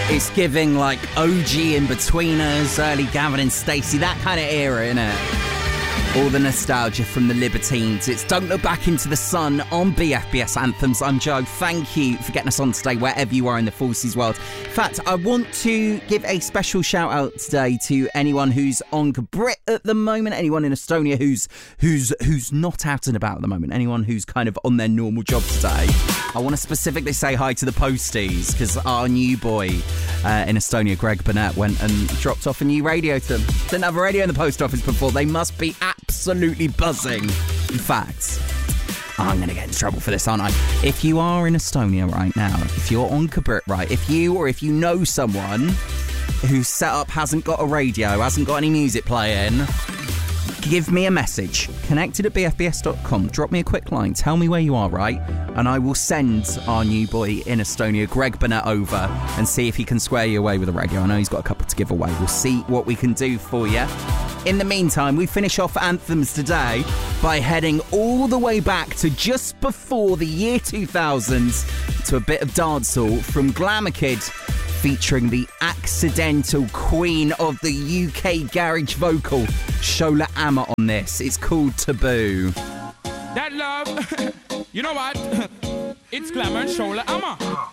It's giving like OG In-Betweeners, early Gavin and Stacey, that kind of era, innit? All the nostalgia from the Libertines. It's Don't Look Back Into the Sun on BFBS Anthems. I'm Joe. Thank you for getting us on today, wherever you are in the Forces world. In fact, I want to give a special shout out today to anyone who's on Brit at the moment, anyone in Estonia who's not out and about at the moment, anyone who's kind of on their normal job today. I want to specifically say hi to the posties, because our new boy in Estonia, Greg Burnett, went and dropped off a new radio to them. Didn't have a radio in the post office before. They must be absolutely buzzing. In fact, I'm going to get in trouble for this, aren't I? If you are in Estonia right now, if you're on Kabrit, right, if you know someone whose setup hasn't got a radio, hasn't got any music playing, give me a message. Connected at bfbs.com. Drop me a quick line. Tell me where you are, right? And I will send our new boy in Estonia, Greg Burnett, over and see if he can square you away with a radio. I know he's got a couple to give away. We'll see what we can do for you. In the meantime, we finish off Anthems today by heading all the way back to just before the year 2000 to a bit of dancehall from Glamour Kid, featuring the accidental queen of the UK garage vocal, Shola Ama, on this. It's called Taboo. That love, you know what? It's Glamour and Shola Ama.